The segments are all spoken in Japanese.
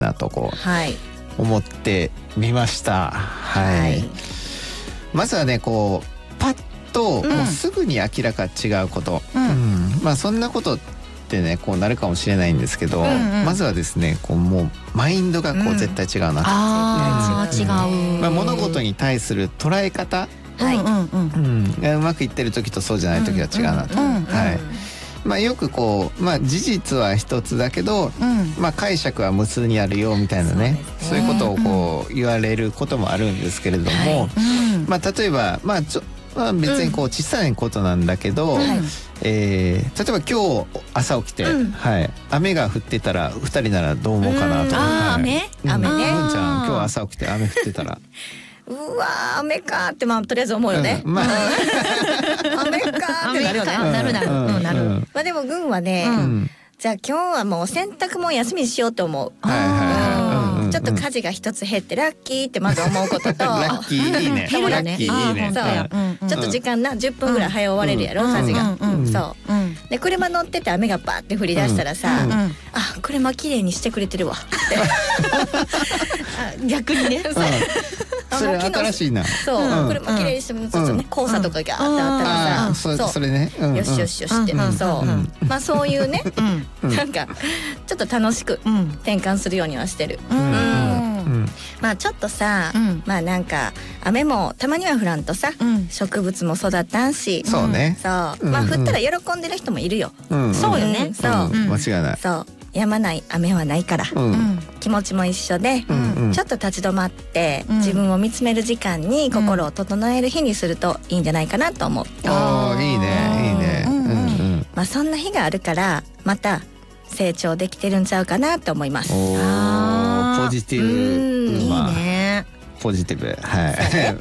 なとこはい、 う思ってみました。はい、 はい、 まずはねこうパッともうすぐに明らか違うこと、まあそんなことってねこうなるかもしれないんですけど、まずはですねこうもうマインドがこう絶対違うなと、 違う、 まあ、物事に対する捉え方、 はい、 がうまくいってる時とそうじゃない時は違うなと、はい、まあ、よくこう、まあ、事実は一つだけど、まあ、解釈は無数にあるよみたいなね、そういうことをこう言われることもあるんですけれども、まあ、例えば、まあまあ、別にこう小さいことなんだけど、例えば今日朝起きて、はい、雨が降ってたら2人ならどう思うかなとか、 雨ね、 文ちゃん今日朝起きて雨降ってたらうわー雨かってまあとりあえず思うよね、 まあ雨かってなるよね、 なるまあでも軍はね、じゃあ今日はもう洗濯も休みにしようと思う。ちょっと家事が一つ減ってラッキーってまず思うこととラッキーいいね、 でもラッキーいいね、 そうちょっと時間な10分ぐらい早終われるやろ、家事が。そうで車乗ってて雨がバーって降り出したらさ、あ車きれいにしてくれてるわって逆にね、 それ新しいな。 そう車きれいにしてもちょっとね黄砂とかがあったらさ、 それね、 よしよしよしってそうまあそういうねなんかちょっと楽しく転換するようにはしてる。まあちょっとさ、まあなんか雨もたまには降らんとさ、植物も育たんし、 そうね、 そうまあ降ったら喜んでる人もいるよ。 そうよね、 そう間違いない。 そう止まない雨はないから、気持ちも一緒で、ちょっと立ち止まって自分を見つめる時間に心を整える日にするといいんじゃないかなと思う。 ああいいねいいね。 まあそんな日があるからまた成長できてるんちゃうかなと思います。 ポジティブ、 いいね、 ポジティブ。はい。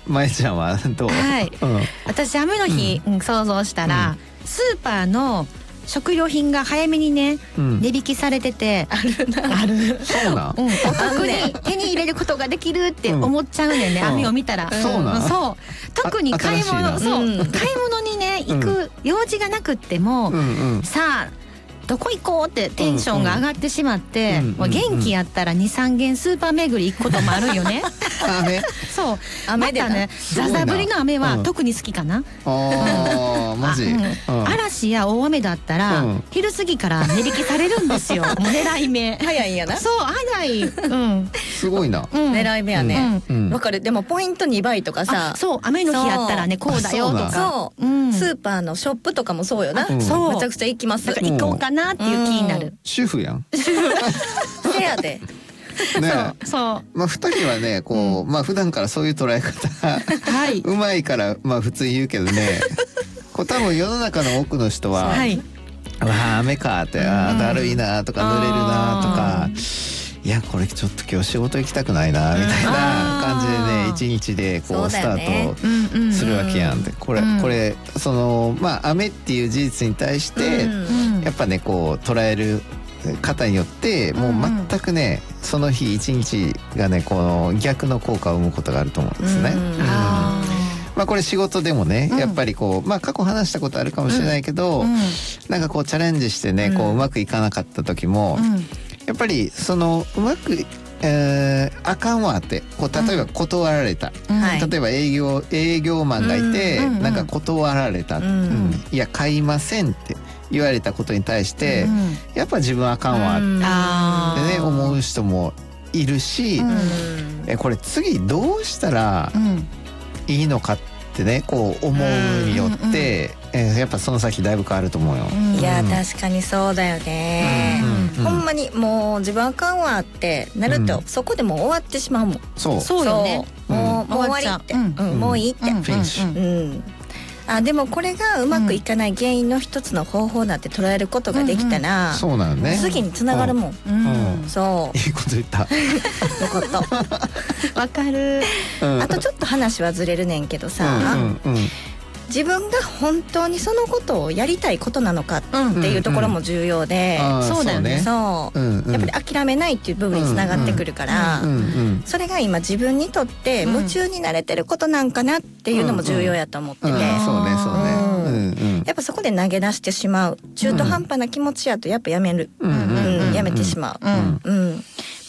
まえちゃんはどう？ はい。私雨の日想像したらスーパーの食料品が早めにね値引きされてて、あるそうなん。 お得に手に入れることができるって思っちゃうねんね、雨を見たら。 そうなん。 そう特に買い物にね行く用事がなくってもさあどこ行こうってテンションが上がってしまって、もう元気やったら 2,3 軒スーパー巡り行くこともあるよね。 雨？ そう雨でね、ザザ降りの雨は特に好きかな。 ああマジ。 嵐や大雨だったら昼過ぎから値引きされるんですよ。狙い目早いんやな。 そう早い。 すごいな。 狙い目やね。わかる。でもポイント2倍とかさ。 そう雨の日やったらねこうだよとか。 そうスーパーのショップとかもそうよな。 そうめちゃくちゃ行きます。 行こうかなっていう気になる。 主婦やん。 せやで。 ね、 そうまあ2人はねこう、まあ普段からそういう捉え方うまいからまあ普通言うけどね、こう多分世の中の多くの人は、わあ雨かって、あだるいなとか濡れるなとか、いやこれちょっと今日仕事行きたくないなみたいな感じでね一日でこうスタートするわけやんで、これそのまあ雨っていう事実に対してやっぱねこう捉える方によってもう全くねその日一日がねこの逆の効果を生むことがあると思うんですね。まあこれ仕事でもねやっぱりこうまあ過去話したことあるかもしれないけど、なんかこうチャレンジしてねこううまくいかなかった時もやっぱりそのうまくあかんわってこう例えば断られた、例えば営業マンがいてなんか断られた、いや買いませんって言われたことに対して、やっぱ自分あかんわってね思う人もいるし、これ次どうしたらいいのかってねこう思うによって、やっぱその先だいぶ変わると思うよ。 いや確かにそうだよね。ほんまにもう自分あかんわってなると、そこでもう終わってしまうもん。 そうよね。 もう終わりって、もういいって。あでもこれがうまくいかない原因の一つの方法なんて捉えることができたら、 そうなのね。 次につながるもん。そう。 いいこと言った。 よかった。 わかる。 あとちょっと話はずれるねんけどさ、自分が本当にそのことをやりたいことなのかっていうところも重要で、 そうだよね。 そう。やっぱり諦めないっていう部分につながってくるから、それが今自分にとって夢中になれてることなんかなっていうのも重要やと思ってて、 そうねそうね。 やっぱそこで投げ出してしまう中途半端な気持ちやとやっぱやめてしまう。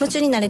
夢中になれ